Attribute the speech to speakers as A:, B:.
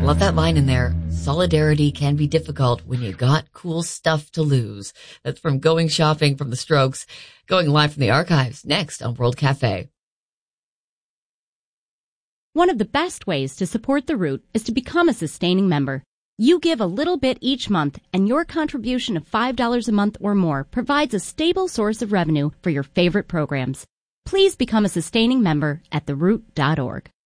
A: Love that line in there. Solidarity can be difficult when you got cool stuff to lose. That's from Going Shopping from the Strokes. Going live from the archives next on World Cafe.
B: One of the best ways to support The Root is to become a sustaining member. You give a little bit each month, and your contribution of $5 a month or more provides a stable source of revenue for your favorite programs. Please become a sustaining member at theroot.org.